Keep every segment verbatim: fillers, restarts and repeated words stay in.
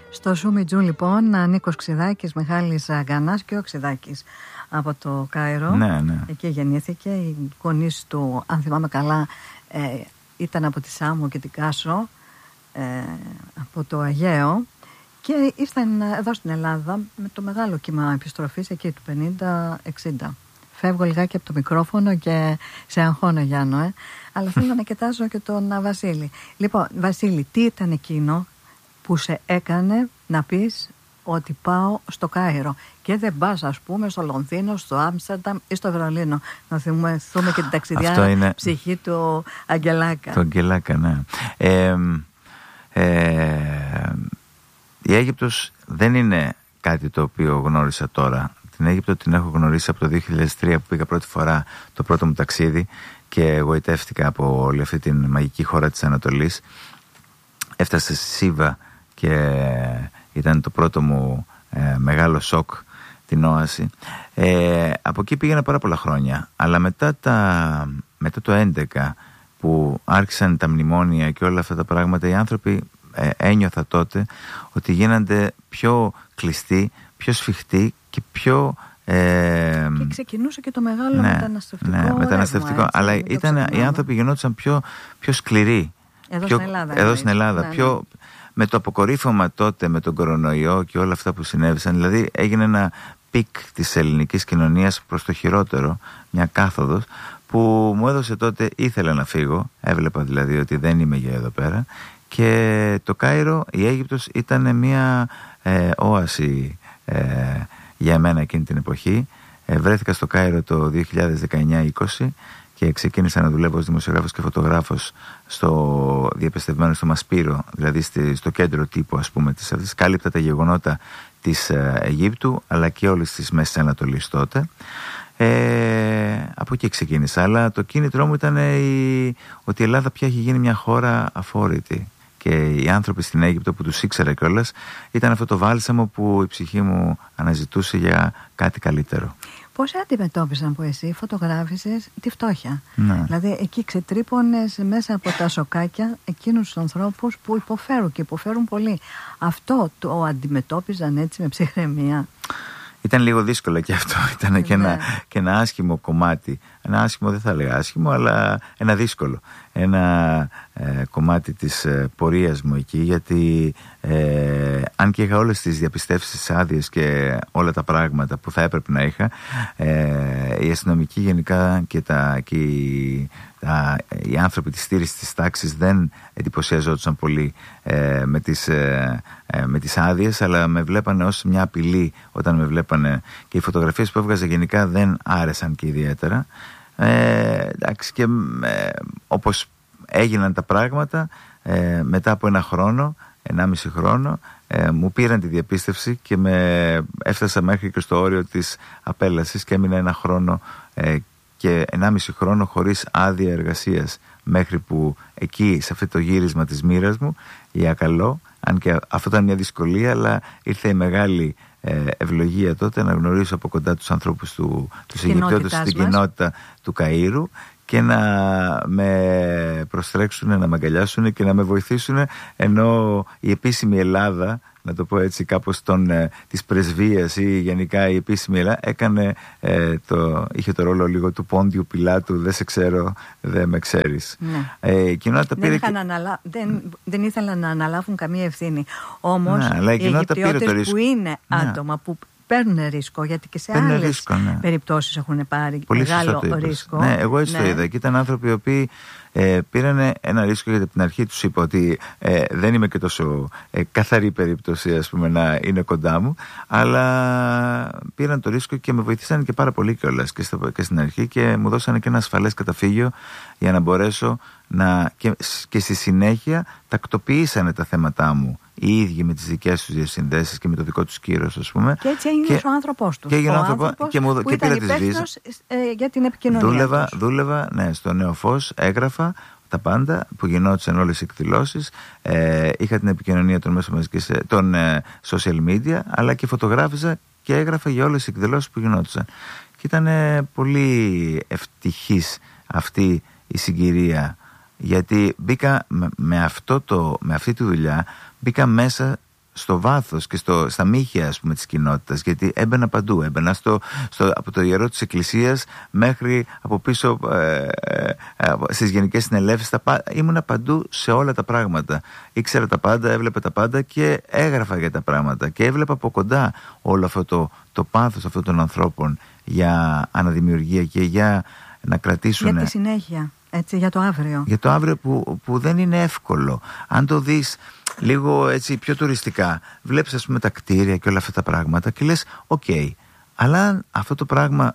Στο Σουμιτζού λοιπόν, Νίκος Ξηδάκης, Μιχάλης Γκανάς και ο Ξηδάκης από το Κάιρο. Ναι, ναι. Εκεί γεννήθηκε. Οι γονείς του, αν θυμάμαι καλά, ε, ήταν από τη Σάμο και την Κάσο, ε, από το Αιγαίο, και ήρθαν εδώ στην Ελλάδα με το μεγάλο κύμα επιστροφής εκεί του πενήντα εξήντα. Φεύγω λιγάκι από το μικρόφωνο και σε αγχώνω, Γιάννο, ε. αλλά θέλω να κοιτάζω και τον Βασίλη. Λοιπόν, Βασίλη, τι ήταν εκείνο που σε έκανε να πεις ότι πάω στο Κάιρο και δεν πας, ας πούμε, στο Λονδίνο, στο Άμστερνταμ ή στο Βερολίνο? Να θυμηθούμε και την ταξιδιάρα είναι... ψυχή του Αγγελάκα. Του Αγγελάκα, ναι. Ε, ε, η Αίγυπτος δεν είναι κάτι το οποίο γνώρισα τώρα. Την Αίγυπτο την έχω γνωρίσει από το δύο χιλιάδες τρία που πήγα πρώτη φορά το πρώτο μου ταξίδι και εγωιτεύτηκα από όλη αυτή την μαγική χώρα της Ανατολής. Έφτασα στη Σίβα και ήταν το πρώτο μου ε, μεγάλο σοκ, την όαση. Ε, από εκεί πήγαινα πάρα πολλά χρόνια, αλλά μετά, τα, μετά το έντεκα που άρχισαν τα μνημόνια και όλα αυτά τα πράγματα, οι άνθρωποι ε, ένιωθα τότε ότι γίνονται πιο κλειστοί, πιο σφιχτοί και πιο... Ε, και ξεκινούσε και το μεγάλο ναι, μεταναστευτικό. Ναι, μεταναστευτικό, έτσι, αλλά ήταν, οι άνθρωποι γινόντουσαν πιο, πιο σκληροί. Εδώ πιο, στην Ελλάδα. Εδώ στην Ελλάδα ναι, πιο, ναι. Με το αποκορύφωμα τότε με τον κορονοϊό και όλα αυτά που συνέβησαν, δηλαδή έγινε ένα πικ της ελληνικής κοινωνίας προς το χειρότερο, μια κάθοδος που μου έδωσε τότε, ήθελα να φύγω, έβλεπα δηλαδή ότι δεν είμαι για εδώ πέρα, και το Κάιρο, η Αίγυπτος ήταν μια ε, όαση ε, για μένα εκείνη την εποχή. Ε, βρέθηκα στο Κάιρο το δύο χιλιάδες δεκαεννιά είκοσι και ξεκίνησα να δουλεύω ως δημοσιογράφος και φωτογράφος στο διαπιστευμένο στο Μασπύρο, δηλαδή στο κέντρο τύπου, ας πούμε, της αυτής. Κάλυπτα τα γεγονότα της Αιγύπτου αλλά και όλης της Μέσης Ανατολής τότε. Ε, από εκεί ξεκίνησα, αλλά το κίνητρό μου ήταν η, ότι η Ελλάδα πια έχει γίνει μια χώρα αφόρητη και οι άνθρωποι στην Αίγυπτο που τους ήξερα κιόλας ήταν αυτό το βάλσαμο που η ψυχή μου αναζητούσε για κάτι καλύτερο. Πώς αντιμετώπισαν που εσύ φωτογράφησες τη φτώχεια? Ναι. Δηλαδή εκεί ξετρύπωνες μέσα από τα σοκάκια εκείνους τους ανθρώπους που υποφέρουν και υποφέρουν πολύ. Αυτό το αντιμετώπιζαν έτσι με ψυχραιμία? Ήταν λίγο δύσκολο και αυτό. Ήταν ναι. και, ένα, και ένα άσχημο κομμάτι. Ένα άσχημο, δεν θα έλεγα άσχημο, αλλά ένα δύσκολο. Ένα ε, κομμάτι της ε, πορείας μου εκεί, γιατί ε, αν και είχα όλες τις διαπιστεύσεις, άδειες και όλα τα πράγματα που θα έπρεπε να είχα, ε, οι αστυνομικοί γενικά και, τα, και οι, τα, οι άνθρωποι της στήρησης της τάξης δεν εντυπωσιαζόντουσαν πολύ ε, με τις, ε, ε, με τις άδειες, αλλά με βλέπανε ως μια απειλή όταν με βλέπανε, και οι φωτογραφίες που έβγαζα γενικά δεν άρεσαν και ιδιαίτερα. Ε, εντάξει, και ε, όπως έγιναν τα πράγματα, ε, μετά από ένα χρόνο, ενάμιση χρόνο, ε, μου πήραν τη διαπίστευση και με έφτασα μέχρι και στο όριο της απέλασης και έμεινα ένα χρόνο ε, και ενάμιση χρόνο χωρίς άδεια εργασίας, μέχρι που εκεί, σε αυτό το γύρισμα της μοίρας μου, για καλό, αν και αυτό ήταν μια δυσκολία, αλλά ήρθε η μεγάλη ευλογία τότε να γνωρίσω από κοντά τους ανθρώπους του, τους Αιγυπτιώτες στην κοινότητα του Καΐρου και να με προστρέξουν, να με αγκαλιάσουν και να με βοηθήσουν, ενώ η επίσημη Ελλάδα, να το πω έτσι κάπως των, ε, της πρεσβείας ή γενικά η επίσημη Ελλάδα έκανε, ε, το, είχε το ρόλο λίγο του Πόντιου Πιλάτου, δεν σε ξέρω, δεν με ξέρεις. Ναι. Ε, η κοινότητα δεν, πήρε... και... αναλα... δεν, δεν ήθελαν να αναλάβουν καμία ευθύνη. Όμως ναι, οι Αιγυπτιώτες που είναι ναι. άτομα που παίρνουν ρίσκο, γιατί και σε Παίρνε άλλες ρίσκο, ναι. περιπτώσεις έχουν πάρει πολύ μεγάλο ρίσκο. Ναι, εγώ έτσι ναι. το είδα. Και ήταν άνθρωποι οι οποίοι ε, πήραν ένα ρίσκο, γιατί από την αρχή τους είπα ότι ε, δεν είμαι και τόσο ε, καθαρή περίπτωση, ας πούμε, να είναι κοντά μου, αλλά πήραν το ρίσκο και με βοηθήσαν και πάρα πολύ κιόλας και, και στην αρχή, και μου δώσανε και ένα ασφαλές καταφύγιο για να μπορέσω να. Και, και στη συνέχεια τακτοποιήσανε τα θέματά μου οι ίδιοι με τις δικές τους διασυνδέσεις και με το δικό τους κύρος, ας πούμε. Και έτσι έγινε ο άνθρωπός του. Και έγινε ο άνθρωπος και, μου, που και ήταν πήρα τις βίζες. Ε, για την επικοινωνία. Δούλευα, δούλευα ναι, στο Νέο Φως, έγραφα τα πάντα που γινόντουσαν, όλες οι εκδηλώσεις. Ε, είχα την επικοινωνία των μέσων μαζικής, των ε, social media, αλλά και φωτογράφιζα και έγραφα για όλες τις εκδηλώσεις που γινόντουσαν. Και ήταν ε, πολύ ευτυχής αυτή η συγκυρία, γιατί μπήκα με, με, αυτό το, με αυτή τη δουλειά, μπήκα μέσα στο βάθος και στο, στα μύχια, ας πούμε, της κοινότητας, γιατί έμπαινα παντού. Έμπαινα στο, στο, από το ιερό της Εκκλησίας μέχρι από πίσω ε, ε, ε, στις γενικές συνελεύσεις. Ήμουνα παντού σε όλα τα πράγματα. Ήξερα τα πάντα, έβλεπα τα πάντα και έγραφα για τα πράγματα και έβλεπα από κοντά όλο αυτό το, το πάθος αυτών των ανθρώπων για αναδημιουργία και για να κρατήσουν... Για τη συνέχεια, έτσι, για το αύριο. Για το αύριο που, που δεν είναι εύκολο. Αν το δεις λίγο έτσι πιο τουριστικά, βλέπεις, ας πούμε, τα κτίρια και όλα αυτά τα πράγματα και λες οκ, okay, αλλά αν αυτό το πράγμα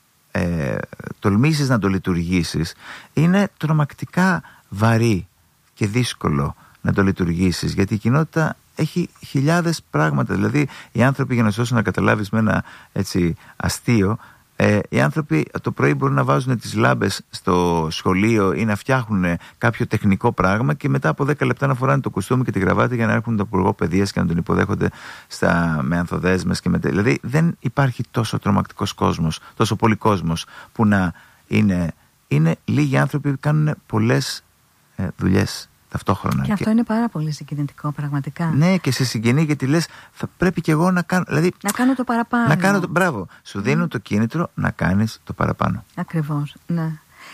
ε, τολμήσεις να το λειτουργήσεις, είναι τρομακτικά βαρύ και δύσκολο να το λειτουργήσεις, γιατί η κοινότητα έχει χιλιάδες πράγματα. Δηλαδή οι άνθρωποι, για να σώσουν να καταλάβεις με ένα έτσι αστείο, Ε, οι άνθρωποι το πρωί μπορούν να βάζουν τις λάμπες στο σχολείο ή να φτιάχνουν κάποιο τεχνικό πράγμα και μετά από δέκα λεπτά να φοράνε το κουστούμι και τη γραβάτα για να έρχονται τον υπουργό παιδείας και να τον υποδέχονται στα, με ανθοδέσμες και με... Δηλαδή δεν υπάρχει τόσο τρομακτικός κόσμος, τόσο πολύ κόσμος που να είναι, είναι λίγοι άνθρωποι που κάνουν πολλές ε, δουλειές ταυτόχρονα. Και αυτό και... είναι πάρα πολύ συγκινητικό, πραγματικά. Ναι, και σε συγκινεί γιατί λες, θα πρέπει και εγώ να κάνω. Δηλαδή, να κάνω το παραπάνω. Να κάνω το... Μπράβο. Σου δίνουν mm. το κίνητρο να κάνεις το παραπάνω. Ακριβώς, ναι.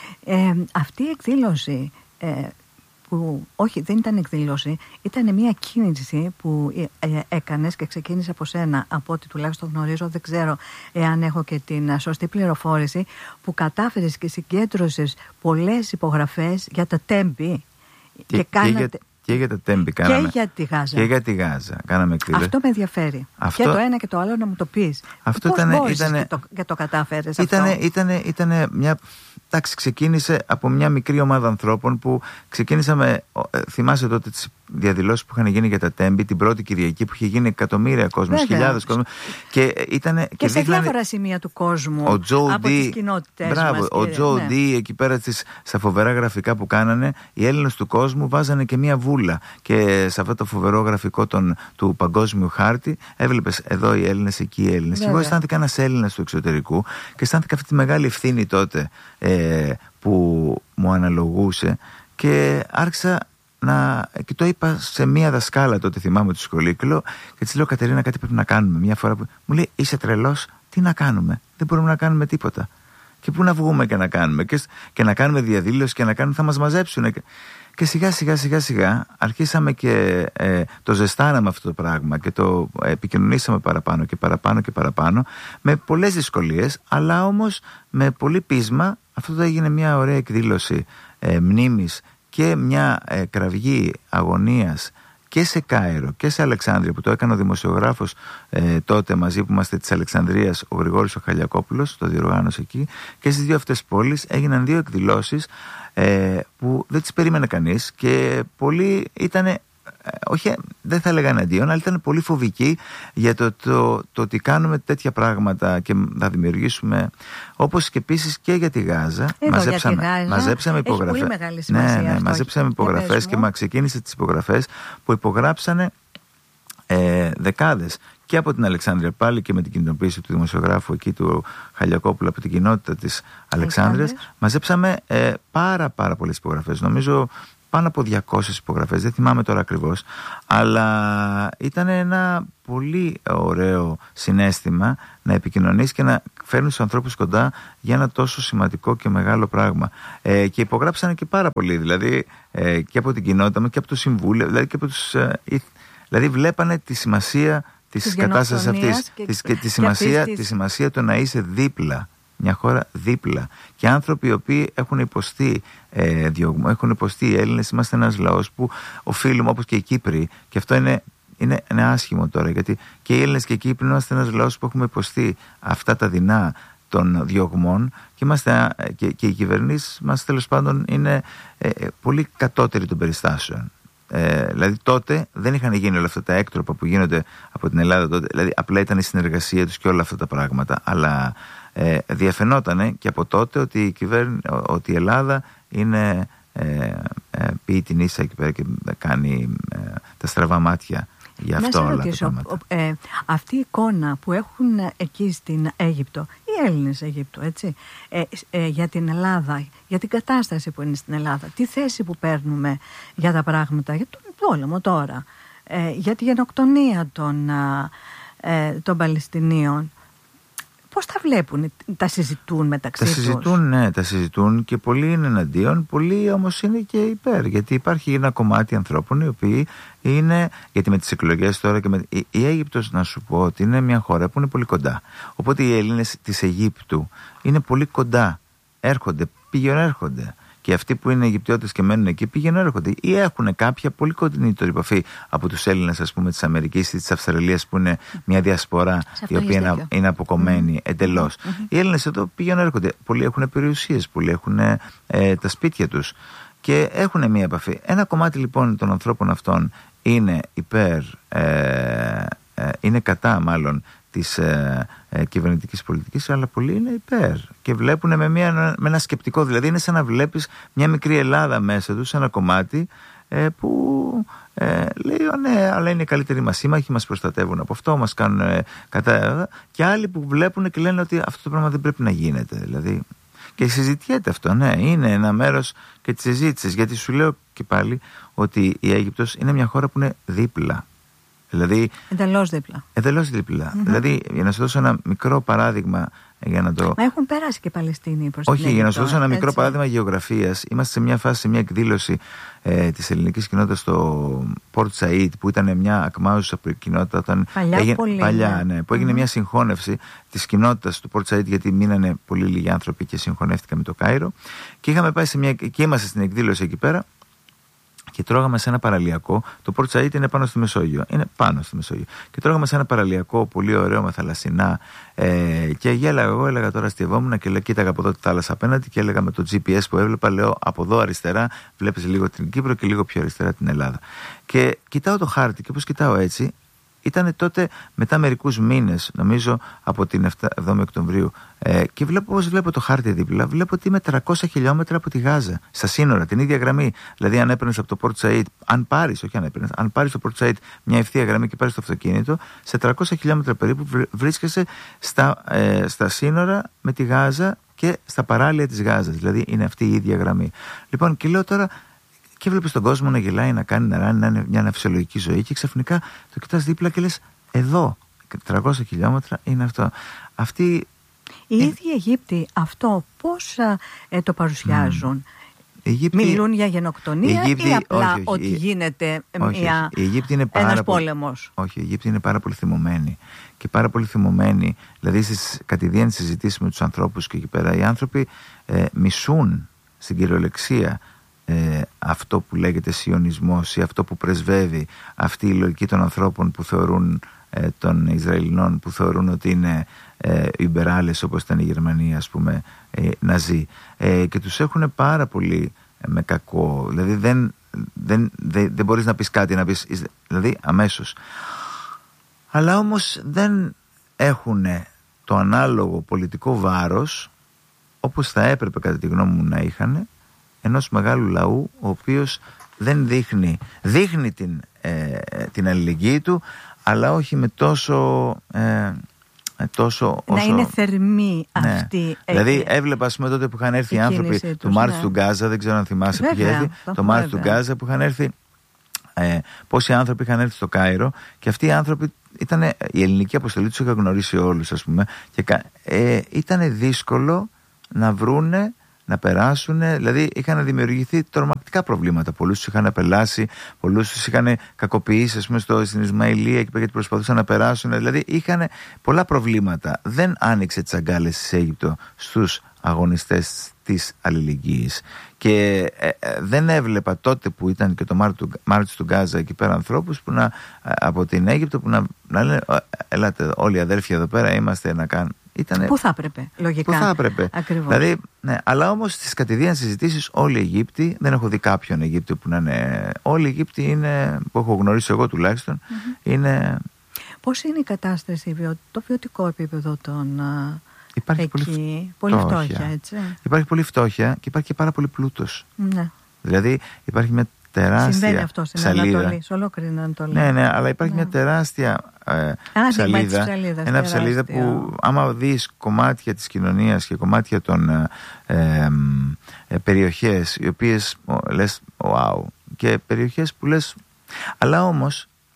Ε, αυτή η εκδήλωση, ε, που όχι, δεν ήταν εκδήλωση, ήταν μια κίνηση που ε, ε, έκανες και ξεκίνησε από σένα, από ό,τι τουλάχιστον γνωρίζω, δεν ξέρω εάν έχω και την σωστή πληροφόρηση, που κατάφερες και συγκέντρωσες πολλές υπογραφές για τα τέμπη. Και, και, κάνατε... και, για, και για τα τέμπη κάναμε. Και για τη Γάζα. Και για τη Γάζα. Κάναμε εκδήλωση. Αυτό με ενδιαφέρει. Αυτό... Και το ένα και το άλλο να μου το πεις. Αυτό πώς ήτανε, μπόρεσες ήτανε... και, το, και το κατάφερες ήτανε, αυτό. Ήτανε, ήτανε μια... Εντάξει, ξεκίνησε από μια μικρή ομάδα ανθρώπων που ξεκίνησαμε. Θυμάσαι τότε τις διαδηλώσεις που είχαν γίνει για τα τέμπη, την πρώτη Κυριακή που είχε γίνει εκατομμύρια κόσμος, χιλιάδες κόσμος. Και, ήτανε, και, και σε δείχνανε... διάφορα σημεία του κόσμου ο Τζο από D, τις κοινότητες μπράβο, μας. Ο Τζο ναι. Ντί εκεί πέρα τις, στα φοβερά γραφικά που κάνανε, οι Έλληνες του κόσμου βάζανε και μια βούλα. Και σε αυτό το φοβερό γραφικό των, του παγκόσμιου χάρτη έβλεπες εδώ οι Έλληνες, εκεί οι Έλληνες. Και εγώ αισθάνθηκα ένας Έλληνας του εξωτερικού και αισθάνθηκα αυτή τη μεγάλη ευθύνη τότε ε, που μου αναλογούσε και άρχισα να. Και το είπα σε μία δασκάλα τότε, θυμάμαι, του σχολείου και, λέω, και της λέω, Κατερίνα, κάτι πρέπει να κάνουμε. Μια φορά που μου λέει, είσαι τρελός, τι να κάνουμε, δεν μπορούμε να κάνουμε τίποτα. Και πού να βγούμε και να κάνουμε, και, και να κάνουμε διαδήλωση και να κάνουμε, θα μας μαζέψουν. Και, και σιγά σιγά σιγά σιγά αρχίσαμε και ε, το ζεστάναμε αυτό το πράγμα και το επικοινωνήσαμε παραπάνω και παραπάνω και παραπάνω, με πολλές δυσκολίες, αλλά όμως με πολύ πείσμα. Αυτό το έγινε μια ωραία εκδήλωση ε, μνήμης και μια ε, κραυγή αγωνίας και σε Κάιρο και σε Αλεξάνδρεια, που το έκανε ο δημοσιογράφος ε, τότε μαζί που είμαστε της Αλεξανδρίας, ο Γρηγόρης ο Χαλιακόπουλος, το διοργάνωσε εκεί, και στις δύο αυτές πόλεις έγιναν δύο εκδηλώσεις ε, που δεν τις περίμενε κανείς και πολλοί ήτανε, όχι, δεν θα έλεγα εναντίον, αλλά ήταν πολύ φοβικοί για το, το, το ότι κάνουμε τέτοια πράγματα και θα δημιουργήσουμε, όπως και επίσης και για τη Γάζα. Εδώ μαζέψαμε, για τη Γάζα μαζέψαμε υπογραφές. Έχει πολύ μεγάλη σημασία. Ναι, ναι, αυτό. μαζέψαμε υπογραφές και μα ξεκίνησε τις υπογραφές που υπογράψανε ε, δεκάδες και από την Αλεξάνδρεια πάλι και με την κινητοποίηση του δημοσιογράφου εκεί του Χαλιακόπουλου από την κοινότητα της Αλεξάνδρειας. Μαζέψαμε ε, πάρα πάρα πολλές υπογραφές. Νομίζω πάνω από διακόσιες υπογραφές, δεν θυμάμαι τώρα ακριβώς, αλλά ήταν ένα πολύ ωραίο συναίσθημα να επικοινωνείς και να φέρνεις τους ανθρώπους κοντά για ένα τόσο σημαντικό και μεγάλο πράγμα. Ε, και υπογράψανε και πάρα πολύ, δηλαδή ε, και από την κοινότητα και από το Συμβούλιο, δηλαδή και από τους, ε, δηλαδή βλέπανε τη σημασία της κατάστασης αυτής και, της, και, τη, σημασία, της... τη σημασία του να είσαι δίπλα. Μια χώρα δίπλα. Και άνθρωποι οι οποίοι έχουν υποστεί ε, διωγμό, έχουν υποστεί οι Έλληνες. Είμαστε ένας λαός που οφείλουμε, όπως και οι Κύπροι, και αυτό είναι, είναι, είναι άσχημο τώρα, γιατί και οι Έλληνες και οι Κύπροι είμαστε ένας λαός που έχουμε υποστεί αυτά τα δεινά των διωγμών και, είμαστε, και, και οι κυβερνήσεις μας τέλος πάντων είναι ε, πολύ κατώτεροι των περιστάσεων. Ε, δηλαδή τότε δεν είχαν γίνει όλα αυτά τα έκτροπα που γίνονται από την Ελλάδα τότε, δηλαδή απλά ήταν η συνεργασία τους και όλα αυτά τα πράγματα, αλλά ε, διαφαινότανε και από τότε ότι η, κυβέρν, ότι η Ελλάδα είναι ε, ε, πει την ίσα εκεί πέρα και κάνει ε, τα στραβά μάτια για αυτό όλα ρωτήσω, τα πράγματα. Ε, αυτή η εικόνα που έχουν εκεί στην Αίγυπτο, οι Έλληνες Αιγύπτου, έτσι, ε, ε, για την Ελλάδα, για την κατάσταση που είναι στην Ελλάδα, τη θέση που παίρνουμε για τα πράγματα, για τον πόλεμο τώρα, ε, για τη γενοκτονία των, ε, των Παλαιστινίων. Πώς τα βλέπουν, τα συζητούν μεταξύ τους? Τα συζητούν, ναι, τα συζητούν και πολλοί είναι εναντίον, πολλοί όμως είναι και υπέρ. Γιατί υπάρχει ένα κομμάτι ανθρώπων οι οποίοι είναι, γιατί με τις εκλογές τώρα και με, η, η Αίγυπτος, να σου πω ότι είναι μια χώρα που είναι πολύ κοντά. Οπότε οι Έλληνες της Αιγύπτου είναι πολύ κοντά, έρχονται, πηγαίνουν, έρχονται. Και αυτοί που είναι Αιγυπτιώτες και μένουν εκεί πηγαίνουν έρχονται ή έχουν κάποια πολύ κοντινή επαφή από τους Έλληνες, ας πούμε, της Αμερικής ή της Αυστραλίας, που είναι μια διασπορά η οποία είναι, είναι αποκομμένη mm. εντελώς. Mm-hmm. Οι Έλληνες εδώ πηγαίνουν έρχονται. Πολλοί έχουν περιουσίες, πολλοί έχουν ε, τα σπίτια τους και έχουν μια επαφή. Ένα κομμάτι λοιπόν των ανθρώπων αυτών είναι υπέρ, ε, ε, είναι κατά μάλλον της ε, ε, κυβερνητικής πολιτικής, αλλά πολλοί είναι υπέρ και βλέπουν με, μια, με ένα σκεπτικό. Δηλαδή είναι σαν να βλέπεις μια μικρή Ελλάδα μέσα τους, ένα κομμάτι ε, που ε, λέει ναι, αλλά είναι οι καλύτεροι μας σύμμαχοι, μας προστατεύουν από αυτό, μας κάνουν ε, κατά, και άλλοι που βλέπουν και λένε ότι αυτό το πράγμα δεν πρέπει να γίνεται. Δηλαδή, και συζητιέται αυτό, ναι, είναι ένα μέρος και της συζήτησης, γιατί σου λέω και πάλι ότι η Αίγυπτος είναι μια χώρα που είναι δίπλα. Δηλαδή, εντελώς δίπλα. Εντελώς δίπλα. Mm-hmm. Δηλαδή, για να σου δώσω ένα μικρό παράδειγμα. Για να το... Μα έχουν περάσει και Παλαιστίνοι προς την Όχι, για να σου δώσω ένα μικρό έτσι. παράδειγμα γεωγραφίας. Είμαστε σε μια φάση, σε μια εκδήλωση ε, της ελληνικής κοινότητας στο Port Said, που ήταν μια ακμάζουσα κοινότητα. Όταν παλιά, έγινε, πολύ, παλιά ναι, που έγινε mm-hmm. μια συγχώνευση της κοινότητας του Port Said, γιατί μείνανε πολύ λίγοι άνθρωποι και συγχωνεύτηκαν με το Κάιρο. Και είχαμε πάει σε μια. Και είμαστε στην εκδήλωση εκεί πέρα. Και τρώγαμε σε ένα παραλιακό. Το Port Said είναι πάνω στη Μεσόγειο. Είναι πάνω στη Μεσόγειο. Και τρώγαμε σε ένα παραλιακό πολύ ωραίο με θαλασσινά. Ε, και γέλαγα εγώ, έλεγα τώρα αστειευόμουν και λέω, κοίταγα από εδώ τη θάλασσα απέναντι και έλεγα με το τζι πι ες που έβλεπα, λέω από εδώ αριστερά βλέπεις λίγο την Κύπρο και λίγο πιο αριστερά την Ελλάδα. Και κοιτάω το χάρτη και όπως κοιτάω έτσι, ήταν τότε μετά μερικούς μήνες, νομίζω από την εβδόμη Οκτωβρίου, ε, και βλέπω πώς βλέπω το χάρτη δίπλα, βλέπω ότι είμαι τριακόσια χιλιόμετρα από τη Γάζα, στα σύνορα, την ίδια γραμμή. Δηλαδή, αν έπαιρνες από το Port Said, αν πάρεις, όχι αν έπαιρνες, αν πάρεις το Port Said μια ευθεία γραμμή και πάρεις το αυτοκίνητο, σε τριακόσια χιλιόμετρα περίπου βρίσκεσαι στα, ε, στα σύνορα με τη Γάζα και στα παράλια της Γάζας. Δηλαδή, είναι αυτή η ίδια γραμμή. Λοιπόν, και λέω τώρα. Και βλέπεις τον κόσμο να γελάει, να κάνει, να ράνει, να είναι μια φυσιολογική ζωή, και ξαφνικά το κοιτάς δίπλα και λες, εδώ, τριακόσια χιλιόμετρα είναι αυτό. Αυτή... Οι είναι... ίδιοι Αιγύπτιοι αυτό πώς ε, το παρουσιάζουν? Mm. Αιγύπτιοι... Μιλούν για γενοκτονία Αιγύπτιοι... ή απλά όχι, όχι, ότι η... γίνεται όχι, μια... είναι πάρα ένας πολύ... πόλεμος? Όχι, οι Αιγύπτιοι είναι πάρα πολύ θυμωμένοι. Και πάρα πολύ θυμωμένοι, δηλαδή στις κατηδίαν συζητήσεις με τους ανθρώπους και εκεί πέρα, οι άνθρωποι ε, μισούν στην κυριολεξία Ε, αυτό που λέγεται σιωνισμός ή αυτό που πρεσβεύει αυτή η λογική των ανθρώπων που θεωρούν, ε, των Ισραηλινών, που θεωρούν ότι είναι ε, ιμπεράλες, όπως ήταν η Γερμανία, ας πούμε, ε, ναζί, ε, και τους έχουν πάρα πολύ ε, με κακό. Δηλαδή δεν, δεν, δεν, δεν μπορείς να πεις κάτι, να πεις, δηλαδή αμέσως. Αλλά όμως δεν έχουν το ανάλογο πολιτικό βάρος όπως θα έπρεπε κατά τη γνώμη μου να είχαν, ενός μεγάλου λαού ο οποίος δεν δείχνει, δείχνει την, ε, την αλληλεγγύη του, αλλά όχι με τόσο, ε, τόσο να όσο... είναι θερμή αυτή. Ναι. Δηλαδή έβλεπα, ας πούμε, τότε που είχαν έρθει οι άνθρωποι τους, του Μάρτς ναι. του Γκάζα, δεν ξέρω αν θυμάσαι που είχε έρθει, το Μάρτς του Γκάζα, που είχαν έρθει, ε, πόσοι άνθρωποι είχαν έρθει στο Κάιρο, και αυτοί οι άνθρωποι ήταν, η ελληνική αποστολή τους είχα γνωρίσει όλους, ας πούμε, και ε, ήταν δύσκολο να βρούνε, να περάσουν, δηλαδή είχαν δημιουργηθεί τρομακτικά προβλήματα. Πολλούς τους είχαν απελάσει, πολλούς τους είχαν κακοποιήσει, ας πούμε, στο, στην Ισμαηλία, γιατί προσπαθούσαν να περάσουν. Δηλαδή είχαν πολλά προβλήματα. Δεν άνοιξε τις αγκάλες της Αίγυπτο στους αγωνιστές της αλληλεγγύης. Και ε, ε, δεν έβλεπα τότε που ήταν και το Μάρτς του Γκάζα εκεί πέρα ανθρώπους που να, από την Αίγυπτο που να, να λένε, ελάτε όλοι οι αδέρφια εδώ πέρα είμαστε να κάνουμε. Ήτανε... Πού θα έπρεπε, λογικά. Πού θα έπρεπε. Ακριβώς. Δηλαδή, ναι, αλλά όμως στις κατηδίαν συζητήσεις όλοι οι Αιγύπτιοι, δεν έχω δει κάποιον Αιγύπτιο που να είναι. Όλοι οι Αιγύπτιοι είναι, που έχω γνωρίσει εγώ τουλάχιστον, mm-hmm. είναι. Πώς είναι η κατάσταση, το βιωτικό επίπεδο των. Υπάρχει εκεί, πολύ, πολύ φτώχεια. φτώχεια, έτσι. Υπάρχει πολύ φτώχεια και υπάρχει και πάρα πολύ πλούτος. Ναι. Δηλαδή, υπάρχει μια τεράστια συμβαίνει αυτό στην ψαλίδα. Ανατολή, σε ολόκληρη Ανατολή. Ναι, ναι, αλλά υπάρχει ναι. μια τεράστια ε, ψαλίδα. Ένα ψαλίδα που, άμα δεις κομμάτια της κοινωνίας και κομμάτια των ε, ε, ε, περιοχές, οι οποίες λες wow, και περιοχές που λες, αλλά όμως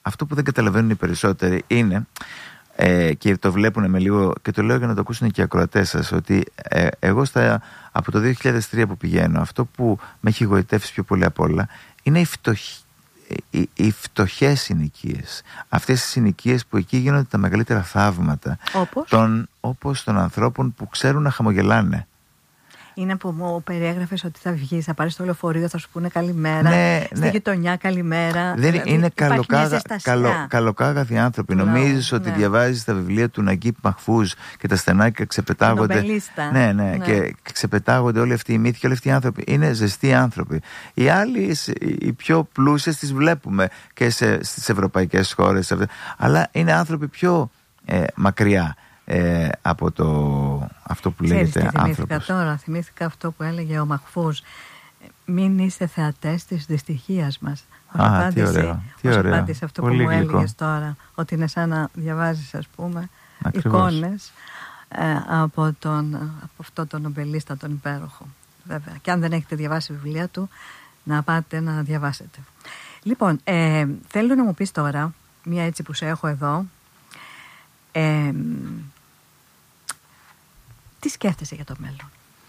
αυτό που δεν καταλαβαίνουν οι περισσότεροι είναι, ε, και το βλέπουν με λίγο, και το λέω για να το ακούσουν και οι ακροατές σας, ότι ε, εγώ στα, από το δύο χιλιάδες τρία που πηγαίνω, αυτό που με έχει γοητεύσει πιο πολύ απ' όλα είναι η φτωχή. Οι, οι φτωχές συνοικίες, αυτές οι συνοικίες που εκεί γίνονται τα μεγαλύτερα θαύματα, όπως των, όπως των ανθρώπων που ξέρουν να χαμογελάνε. Είναι που μου περιέγραφες ότι θα βγεις, θα πάρεις το λεωφορείο, θα σου πούνε καλημέρα, ναι, στη ναι. γειτονιά καλημέρα. Δεν δηλαδή, είναι καλοκάγα, καλο, καλο, καλοκάγαθοι άνθρωποι. No, Νομίζεις ότι ναι. διαβάζεις τα βιβλία του Ναγκίπ Μαχφούζ και τα στενάκια ξεπετάγονται. Ναι, ναι, ναι, και ξεπετάγονται όλοι αυτοί οι μύθοι και όλοι αυτοί οι άνθρωποι. Είναι ζεστοί άνθρωποι. Οι άλλοι, οι πιο πλούσιες, τις βλέπουμε και σε, στις ευρωπαϊκές χώρες. Αλλά είναι άνθρωποι πιο ε, μακριά. Ε, από το, αυτό που λέγεται άνθρωπος. Θυμήθηκα τώρα, θυμήθηκα αυτό που έλεγε ο Μαχφούζ. Μην είστε θεατές της δυστυχίας μας. Α, απάντηση, τι ωραίο, τι ως ωραίο. απάντηση αυτό πολύ που μου γλυκό. Έλεγες τώρα, ότι είναι σαν να διαβάζεις, ας πούμε, ακριβώς, εικόνες ε, από, τον, από αυτό τον νομπελίστα τον υπέροχο. Βέβαια. Και αν δεν έχετε διαβάσει βιβλία του, να πάτε να διαβάσετε. Λοιπόν, ε, θέλω να μου πεις τώρα, μία έτσι που σε έχω εδώ, ε, τι σκέφτεσαι για το μέλλον?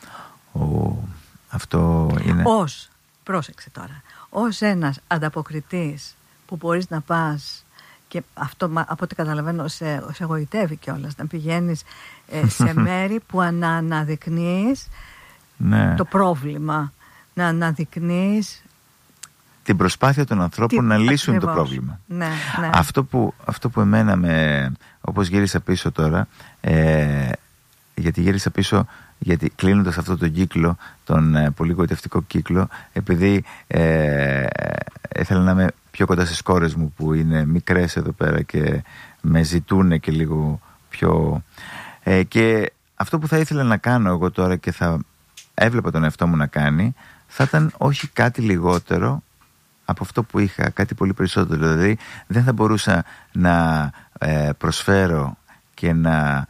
Oh, αυτό είναι... Ως, πρόσεξε τώρα, ως ένας ανταποκριτής που μπορείς να πας, και αυτό από ό,τι καταλαβαίνω σε, σε εγωιτεύει κιόλας, να πηγαίνεις ε, σε μέρη που να αναδεικνύεις ναι. το πρόβλημα, να αναδεικνύεις την προσπάθεια των ανθρώπων τι, να λύσουν ακριβώς. το πρόβλημα. Ναι, ναι. Αυτό, που, αυτό που εμένα με, όπως γύρισα πίσω τώρα, ε, γιατί γύρισα πίσω, γιατί κλείνοντας αυτό τον κύκλο, τον ε, πολύ γοητευτικό κύκλο, επειδή ε, ήθελα να είμαι πιο κοντά στις κόρες μου που είναι μικρές εδώ πέρα και με ζητούν και λίγο πιο... Ε, και αυτό που θα ήθελα να κάνω εγώ τώρα και θα έβλεπα τον εαυτό μου να κάνει, θα ήταν όχι κάτι λιγότερο από αυτό που είχα, κάτι πολύ περισσότερο. Δηλαδή δεν θα μπορούσα να ε, προσφέρω και να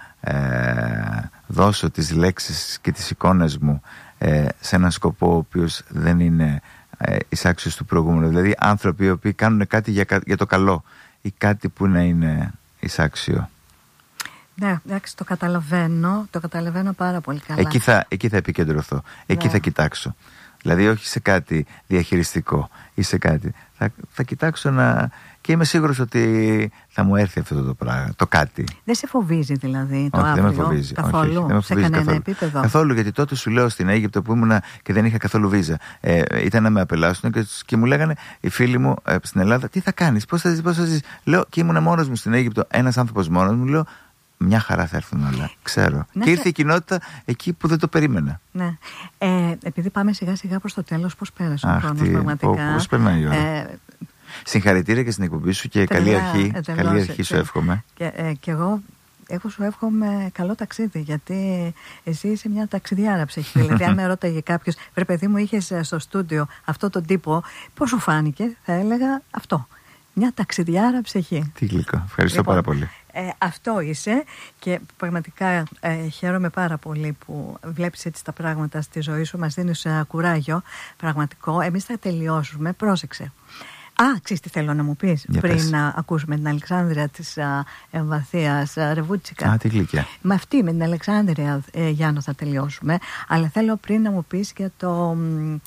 ε, δώσω τις λέξεις και τις εικόνες μου ε, σε έναν σκοπό ο οποίος δεν είναι ε, εισάξιος του προηγούμενου. Δηλαδή άνθρωποι οι οποίοι κάνουν κάτι για, για το καλό ή κάτι που να είναι εισάξιο. Ναι, εντάξει, το καταλαβαίνω, το καταλαβαίνω πάρα πολύ καλά. Εκεί θα, εκεί θα επικεντρωθώ, εκεί ναι. θα κοιτάξω. Δηλαδή όχι σε κάτι διαχειριστικό ή σε κάτι. Θα, θα κοιτάξω να... Και είμαι σίγουρος ότι θα μου έρθει αυτό το πράγμα, το κάτι. Δεν σε φοβίζει δηλαδή το όχι, αύριο? Δεν με φοβίζει. Καθόλου, όχι, όχι, δεν με φοβίζει σε κανένα καθόλου. επίπεδο? Καθόλου, γιατί τότε σου λέω στην Αίγυπτο που ήμουνα και δεν είχα καθόλου βίζα. Ε, ήταν να με απελάσουν και, και μου λέγανε οι φίλοι μου ε, στην Ελλάδα, τι θα κάνεις, πώς θα ζεις, πώς θα ζεις. Λέω, και ήμουνα μόνος μου στην Αίγυπτο, ένας άνθρωπος μόνος μου, λέω, μια χαρά θα έρθουν όλα, ξέρω. Να και ήρθε σε... η κοινότητα εκεί που δεν το περίμενα. Ναι. Ε, επειδή πάμε σιγά σιγά προς το τέλος, πώς πέρασε ο χρόνος πραγματικά? Πώς περνάει η ώρα. Ε, Συγχαρητήρια και στην εκπομπή σου και τελεία, καλή αρχή. Τελώς, καλή αρχή σου εύχομαι. Και, ε, και εγώ, εγώ σου εύχομαι καλό ταξίδι, γιατί εσύ είσαι μια ταξιδιάρα ψυχή. Δηλαδή, αν με ρώταγε κάποιο, βρε παιδί μου, είχες στο στούντιο αυτό τον τύπο, πώς σου φάνηκε? Θα έλεγα αυτό. Μια ταξιδιάρα ψυχή. Τι γλυκό. Ευχαριστώ λοιπόν, πάρα πολύ. Ε, αυτό είσαι και πραγματικά ε, χαίρομαι πάρα πολύ που βλέπεις έτσι τα πράγματα στη ζωή σου. Μας δίνεις ε, κουράγιο πραγματικό. Εμείς θα τελειώσουμε. Πρόσεξε. Α, ξέρεις τι θέλω να μου πεις? Για πριν πες. Να ακούσουμε την Αλεξάνδρεια της α, Εμβαθίας α, Ρεβούτσικα. Α, τι γλυκιά. Με αυτή, με την Αλεξάνδρεια ε, Γιάννο θα τελειώσουμε. Αλλά θέλω πριν να μου πεις για το,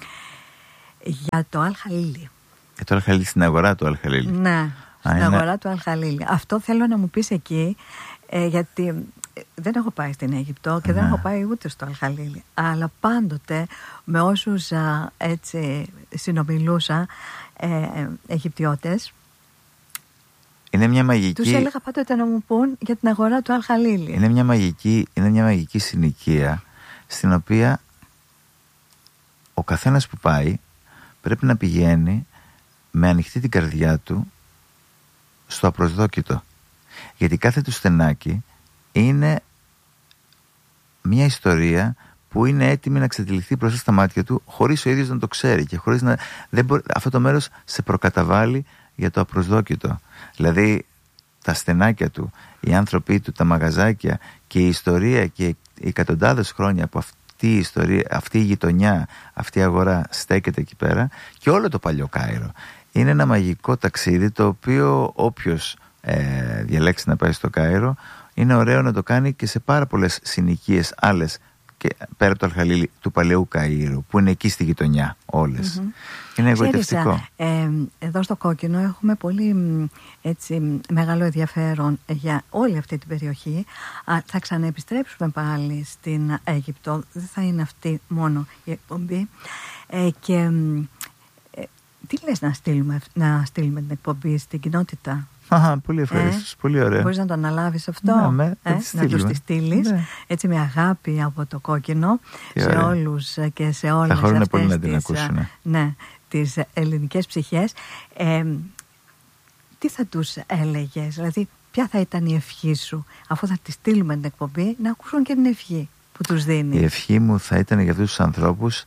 για το Αλ-Χαλίλι. Για το Αλ-Χαλίλι, στην αγορά του Αλ-Χαλίλι. Ναι. Στην είναι... αγορά του Αλ-Χαλίλι. Αυτό θέλω να μου πεις εκεί, ε, γιατί δεν έχω πάει στην Αίγυπτο και ναι. δεν έχω πάει ούτε στο Αλ-Χαλίλι. Αλλά πάντοτε με όσους α, έτσι συνομιλούσα ε, Αιγυπτιώτες, είναι μια μαγική... τους έλεγα πάντοτε να μου πούν για την αγορά του Αλ-Χαλίλι. Είναι μια μαγική, είναι μια μαγική συνοικία στην οποία ο καθένας που πάει πρέπει να πηγαίνει με ανοιχτή την καρδιά του στο απροσδόκητο. Γιατί κάθε του στενάκι είναι μια ιστορία που είναι έτοιμη να ξετυλιχθεί μπροστά στα μάτια του χωρίς ο ίδιος να το ξέρει και χωρίς να... Δεν μπορεί... Αυτό το μέρος σε προκαταβάλει για το απροσδόκητο. Δηλαδή τα στενάκια του, οι άνθρωποι του, τα μαγαζάκια και η ιστορία και οι εκατοντάδες χρόνια που αυτή η ιστορία, αυτή η γειτονιά, αυτή η αγορά στέκεται εκεί πέρα και όλο το παλιό Κάιρο. είναι ένα μαγικό ταξίδι, το οποίο όποιος ε, διαλέξει να πάει στο Κάιρο, είναι ωραίο να το κάνει και σε πάρα πολλές συνοικίες άλλες και πέρα από το Αλχαλίλι του παλαιού Καΐρου, που είναι εκεί στη γειτονιά όλες. Mm-hmm. Είναι εγωιτευτικό. Ε, εδώ στο Κόκκινο έχουμε πολύ έτσι, μεγάλο ενδιαφέρον για όλη αυτή την περιοχή. Α, θα ξαναεπιστρέψουμε πάλι στην Αίγυπτο. Δεν θα είναι αυτή μόνο η εκπομπή. Ε, και ε, τι λες να στείλουμε, να στείλουμε την εκπομπή στην κοινότητα? Α, πολύ ευχαριστώ, ε, πολύ ωραία. Μπορείς να το αναλάβεις αυτό, ναι, με, ε, να τους τη στείλεις, ναι. Έτσι με αγάπη από το Κόκκινο, τι σε ωραία. Όλους και σε όλες αυτές αυτές πολύ να τις, την ακούσουν. Ναι, τις ελληνικές ψυχές. Ε, τι θα τους έλεγες, δηλαδή ποια θα ήταν η ευχή σου, αφού θα τη στείλουμε την εκπομπή, να ακούσουν και την ευχή που τους δίνει? Η ευχή μου θα ήταν για αυτούς τους ανθρώπους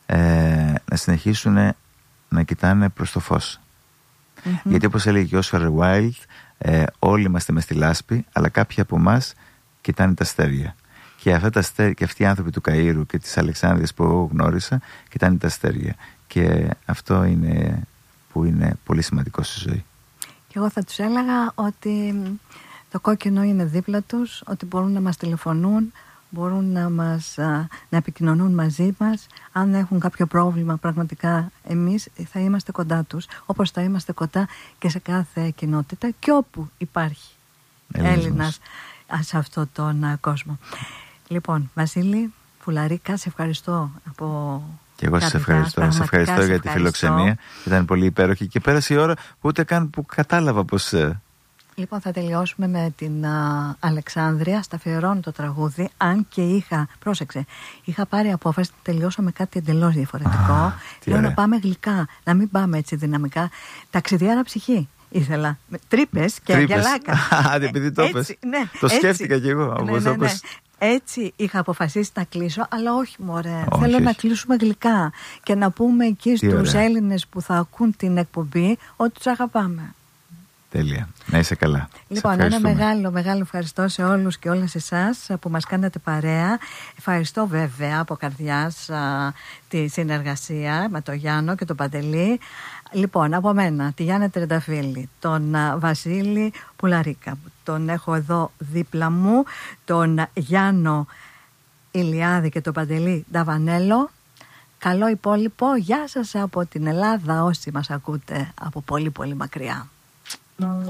ε, να συνεχίσουν να κοιτάνε προς το φως. Mm-hmm. Γιατί όπως έλεγε και ο Όσκαρ Wilde, ε, όλοι είμαστε μες στη λάσπη, αλλά κάποιοι από εμάς κοιτάνε τα αστέρια. Και, αυτά τα αστέρια, και αυτοί οι άνθρωποι του Καΐρου και της Αλεξάνδρειας που εγώ γνώρισα, κοιτάνε τα αστέρια. Και αυτό είναι που είναι πολύ σημαντικό στη ζωή. Και εγώ θα τους έλεγα ότι το Κόκκινο είναι δίπλα τους, ότι μπορούν να μας τηλεφωνούν, μπορούν να, μας, να επικοινωνούν μαζί μας. Αν έχουν κάποιο πρόβλημα, πραγματικά εμείς θα είμαστε κοντά τους, όπως θα είμαστε κοντά και σε κάθε κοινότητα και όπου υπάρχει Έλληνας, Έλληνας σε αυτόν τον κόσμο. Λοιπόν, Βασίλη Πουλαρίκα, σε ευχαριστώ από... Και εγώ σας ευχαριστώ. Σε ευχαριστώ για τη φιλοξενία. Ήταν πολύ υπέροχη και πέρασε η ώρα που ούτε καν που κατάλαβα πως... Λοιπόν, θα τελειώσουμε με την α, Αλεξάνδρεια. Στα αφιερώνω το τραγούδι, αν και είχα, πρόσεξε, είχα πάρει απόφαση να τελειώσω με κάτι εντελώς διαφορετικό. Α, Λέω ωραία. Να πάμε γλυκά, να μην πάμε έτσι δυναμικά. Ταξιδιάρα ψυχή ήθελα. Τρύπες και αγγελάκα. Α, επειδή το είπες. Ναι, το έτσι, σκέφτηκα κι εγώ. Ναι, ναι, ναι. Έτσι είχα αποφασίσει να κλείσω, αλλά όχι μωρέ. Όχι, Θέλω όχι. να κλείσουμε γλυκά και να πούμε εκεί στους Έλληνες που θα ακούν την εκπομπή ότι τους αγαπάμε. Τέλεια. Να είσαι καλά. Λοιπόν, ένα μεγάλο, μεγάλο ευχαριστώ σε όλους και όλες εσάς που μας κάνατε παρέα. Ευχαριστώ βέβαια από καρδιάς α, τη συνεργασία με τον Γιάννο και τον Παντελή. Λοιπόν, από μένα, τη Γιάννα Τρενταφύλλη, τον α, Βασίλη Πουλαρίκα, τον έχω εδώ δίπλα μου, τον Γιάννο Ηλιάδη και τον Παντελή Νταβανέλο. Καλό υπόλοιπο. Γεια σας από την Ελλάδα όσοι μας ακούτε από πολύ πολύ μακριά.